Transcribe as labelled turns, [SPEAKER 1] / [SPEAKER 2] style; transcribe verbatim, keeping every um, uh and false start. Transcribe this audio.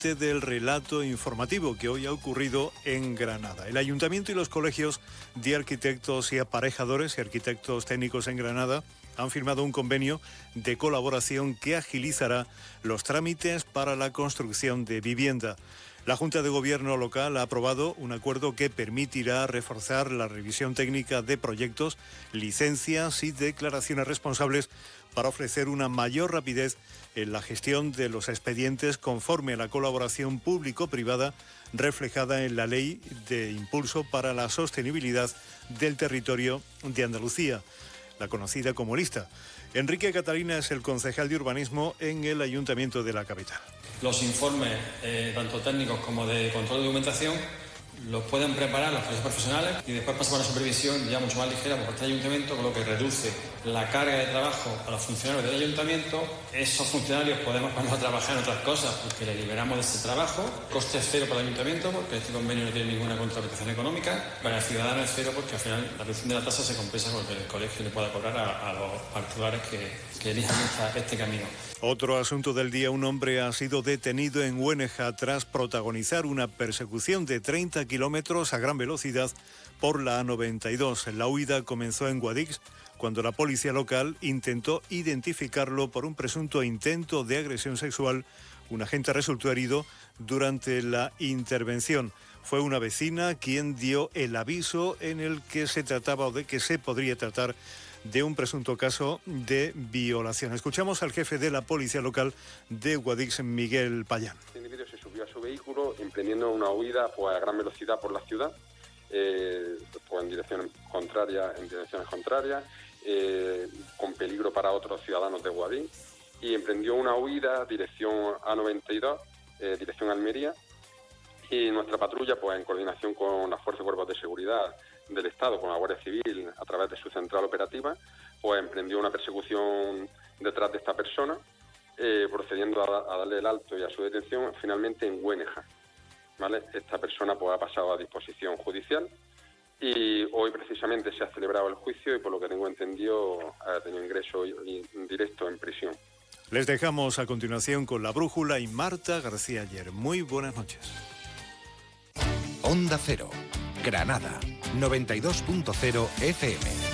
[SPEAKER 1] parte del relato informativo que hoy ha ocurrido en Granada. El Ayuntamiento y los colegios de arquitectos y aparejadores y arquitectos técnicos en Granada han firmado un convenio de colaboración que agilizará los trámites para la construcción de vivienda. La Junta de Gobierno local ha aprobado un acuerdo que permitirá reforzar la revisión técnica de proyectos, licencias y declaraciones responsables para ofrecer una mayor rapidez en la gestión de los expedientes conforme a la colaboración público-privada reflejada en la Ley de Impulso para la Sostenibilidad del Territorio de Andalucía, la conocida como LISTA. Enrique Catalina es el concejal de urbanismo en el Ayuntamiento de la capital.
[SPEAKER 2] Los informes, eh, tanto técnicos como de control de documentación, los pueden preparar los profesionales y después pasar a una supervisión ya mucho más ligera por parte del ayuntamiento, con lo que reduce la carga de trabajo a los funcionarios del ayuntamiento. Esos funcionarios podemos ponerlos a trabajar en otras cosas porque les liberamos de ese trabajo. Coste cero para el ayuntamiento porque este convenio no tiene ninguna contraprestación económica. Para el ciudadano es cero porque al final la reducción de la tasa se compensa con lo que el colegio le pueda cobrar a, a los particulares que, que elijan esta, este camino.
[SPEAKER 1] Otro asunto del día: un hombre ha sido detenido en Güéneja tras protagonizar una persecución de treinta kilómetros a gran velocidad por la A noventa y dos. La huida comenzó en Guadix cuando la policía local intentó identificarlo por un presunto intento de agresión sexual. Un agente resultó herido durante la intervención. Fue una vecina quien dio el aviso en el que se trataba o de que se podría tratar de un presunto caso de violación. Escuchamos al jefe de la policía local de Guadix, Miguel Payán.
[SPEAKER 3] El individuo se subió a su vehículo emprendiendo una huida pues, a gran velocidad por la ciudad, eh, pues, en direcciones contrarias, en direcciones contrarias, eh, con peligro para otros ciudadanos de Guadix, y emprendió una huida dirección A noventa y dos, eh, dirección Almería, y nuestra patrulla, pues en coordinación con las fuerzas y cuerpos de seguridad del Estado, con la Guardia Civil, a través de su central operativa, pues emprendió una persecución detrás de esta persona, eh, procediendo a, a darle el alto y a su detención finalmente en Güéneja, ¿vale? Esta persona pues ha pasado a disposición judicial y hoy precisamente se ha celebrado el juicio y, por lo que tengo entendido, ha tenido ingreso directo en prisión.
[SPEAKER 1] Les dejamos a continuación con La Brújula y Marta García Ayer. Muy buenas noches.
[SPEAKER 4] Onda Cero, Granada, noventa y dos punto cero F M.